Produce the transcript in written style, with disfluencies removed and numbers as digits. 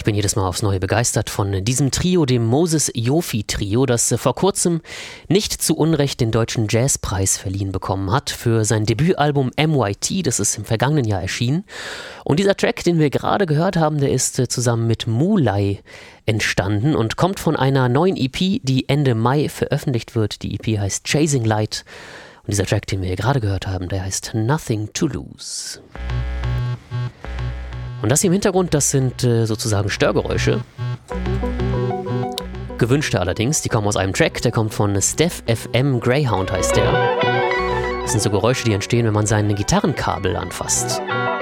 Ich bin jedes Mal aufs Neue begeistert von diesem Trio, dem Moses Jofi Trio, das vor kurzem nicht zu Unrecht den Deutschen Jazzpreis verliehen bekommen hat für sein Debütalbum MYT, das ist im vergangenen Jahr erschienen. Und dieser Track, den wir gerade gehört haben, der ist zusammen mit Mulai entstanden und kommt von einer neuen EP, die Ende Mai veröffentlicht wird. Die EP heißt Chasing Light und dieser Track, den wir hier gerade gehört haben, der heißt Nothing to Lose. Und das hier im Hintergrund, das sind sozusagen Störgeräusche. Gewünschte allerdings, die kommen aus einem Track, der kommt von Steph FM Greyhound heißt der. Das sind so Geräusche, die entstehen, wenn man seine Gitarrenkabel anfasst.